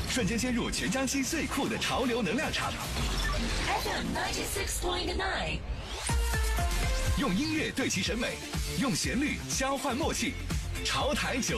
瞬间陷入全江西最酷的潮流能量场。 FM 96.9， 用音乐对齐审美，用旋律交换默契。潮台9